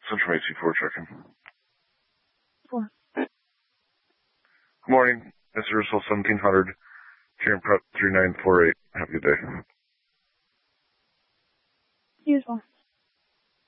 Central 824 checking. 4. Good morning. Mr. Russell 1700. Here in Prep 3948. Have a good day. You as well.